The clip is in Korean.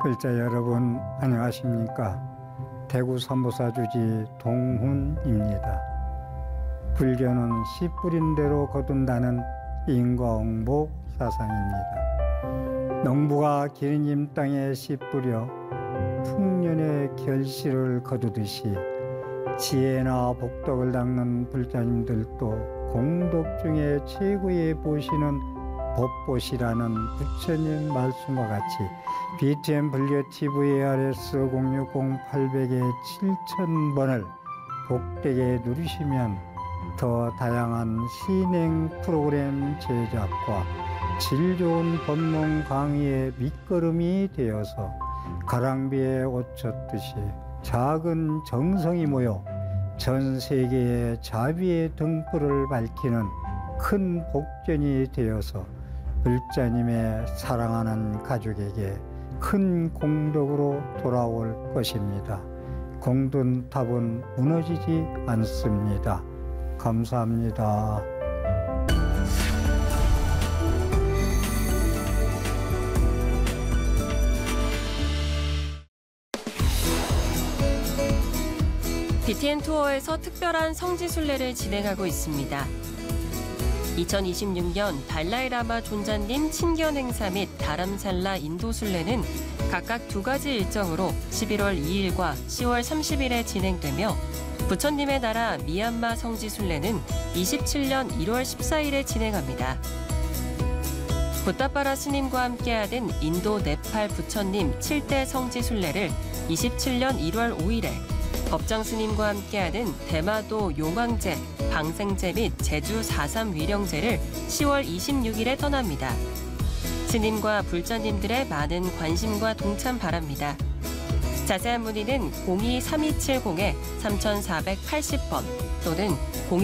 글자 여러분 안녕하십니까? 대구 삼보사주지 동훈입니다. 불교는 씨 뿌린 대로 거둔다는 인과응보 사상입니다. 농부가 기린님 땅에 씨 뿌려 풍년의 결실을 거두듯이 지혜나 복덕을 닦는 불자님들도 공덕 중에 최고의 보시는 법보시라는 부처님 말씀과 같이 BTN 불교 TV ARS 060-800의 7000번을 복되게 누르시면 더 다양한 신행 프로그램 제작과 질 좋은 법문 강의의 밑거름이 되어서 가랑비에 옷 젖듯이 작은 정성이 모여 전 세계의 자비의 등불을 밝히는 큰 복전이 되어서 불자님의 사랑하는 가족에게 큰 공덕으로 돌아올 것입니다. 공든탑은 무너지지 않습니다. 감사합니다. BTN 투어에서 특별한 성지순례를 진행하고 있습니다. 2026년 달라이라마 존자님 친견 행사 및 다람살라 인도순례는 각각 두 가지 일정으로 11월 2일과 10월 30일에 진행되며 부처님의 나라 미얀마 성지순례는 27년 1월 14일에 진행합니다. 붓다빠라 스님과 함께하는 인도 네팔 부처님 7대 성지순례를 27년 1월 5일에 법정 스님과 함께하는 대마도 용왕제, 방생제 및 제주 4.3 위령제를 10월 26일에 떠납니다. 스님과 불자님들의 많은 관심과 동참 바랍니다. 자세한 문의는 02-3270-3480번 또는